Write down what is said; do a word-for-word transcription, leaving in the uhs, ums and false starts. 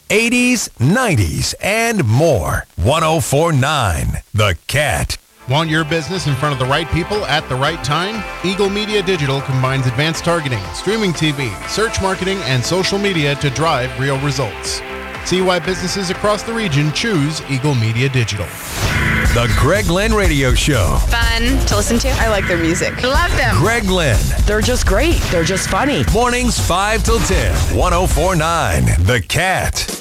eighties, nineties, and more. one oh four point nine The Cat. Want your business in front of the right people at the right time? Eagle Media Digital combines advanced targeting, streaming T V, search marketing, and social media to drive real results. See why businesses across the region choose Eagle Media Digital. The Greg Lynn Radio Show. Fun to listen to. I like their music. Love them. Greg Lynn. They're just great. They're just funny. Mornings five till ten. one oh four point nine The Cat.